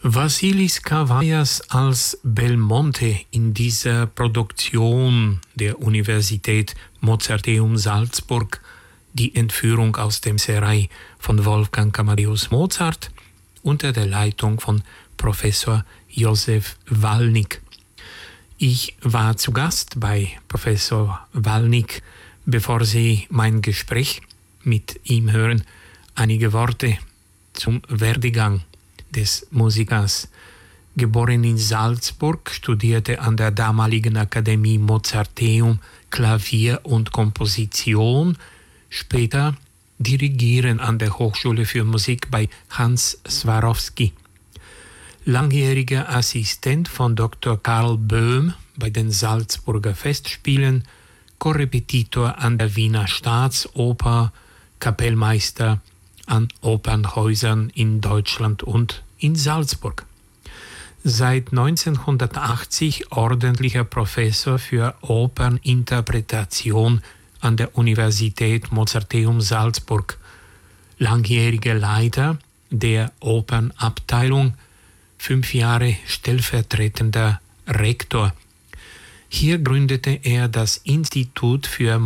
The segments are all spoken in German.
Vasilis Kavaias als Belmonte in dieser Produktion der Universität Mozarteum Salzburg, die Entführung aus dem Serail von Wolfgang Amadeus Mozart unter der Leitung von Professor Josef Walnig. Ich war zu Gast bei Professor Walnig. Bevor Sie mein Gespräch mit ihm hören, einige Worte zum Werdegang des Musikers. Geboren in Salzburg, studierte an der damaligen Akademie Mozarteum Klavier und Komposition, später Dirigieren an der Hochschule für Musik bei Hans Swarowski. Langjähriger Assistent von Dr. Karl Böhm bei den Salzburger Festspielen, Korrepetitor an der Wiener Staatsoper, Kapellmeister an Opernhäusern in Deutschland und in Salzburg. Seit 1980 ordentlicher Professor für Operninterpretation an der Universität Mozarteum Salzburg, langjähriger Leiter der Opernabteilung, 5 Jahre stellvertretender Rektor. Hier gründete er das Institut für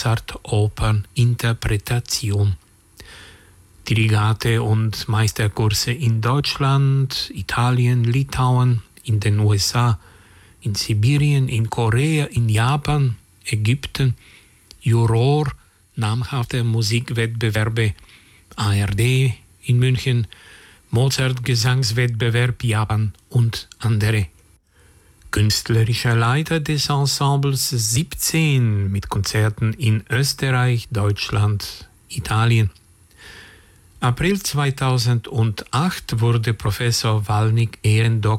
Mozart-Operninterpretation. Dirigate und Meisterkurse in Deutschland, Italien, Litauen, in den USA, in Sibirien, in Korea, in Japan, Ägypten, Juror, namhafte Musikwettbewerbe, ARD in München, Mozart-Gesangswettbewerb Japan und andere. Künstlerischer Leiter des Ensembles 17 mit Konzerten in Österreich, Deutschland, Italien. April 2008 wurde Professor Walnig Ehrendoktor